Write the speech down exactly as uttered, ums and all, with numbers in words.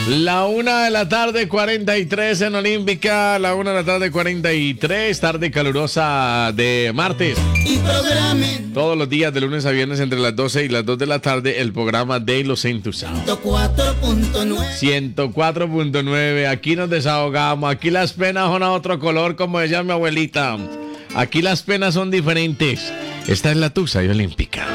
La una de la tarde, cuarenta y tres en Olímpica. La una de la tarde, cuarenta y tres. Tarde calurosa de martes. Y programen Todos los días, de lunes a viernes, entre las doce y las dos de la tarde, el programa de Los Entusiasmados. ciento cuatro punto nueve. ciento cuatro punto nueve. Aquí nos desahogamos. Aquí las penas son a otro color, como decía mi abuelita. Aquí las penas son diferentes. Esta es la Tusa y Olímpica.